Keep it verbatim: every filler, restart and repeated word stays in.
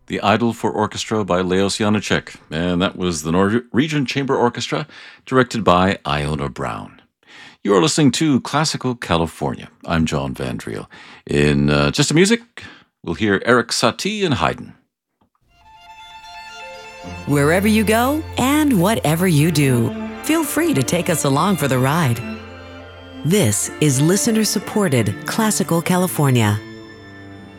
The Idol for Orchestra by Leos Janáček, and that was the Norwegian Chamber Orchestra, directed by Iona Brown. You are listening to Classical California. I'm John Van Driel. In uh, just a music, we'll hear Erik Satie and Haydn. Wherever you go and whatever you do, feel free to take us along for the ride. This is listener-supported Classical California.